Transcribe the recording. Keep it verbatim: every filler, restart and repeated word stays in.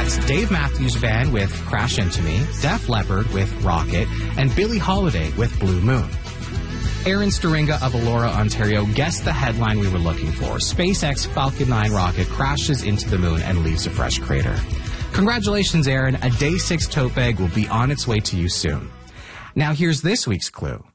It's Dave Matthews Band with Crash Into Me, Def Leppard with Rocket, and Billie Holiday with Blue Moon. Aaron Staringa of Elora, Ontario guessed the headline we were looking for. SpaceX Falcon nine rocket crashes into the moon and leaves a fresh crater. Congratulations, Aaron. A Day six tote bag will be on its way to you soon. Now here's this week's clue.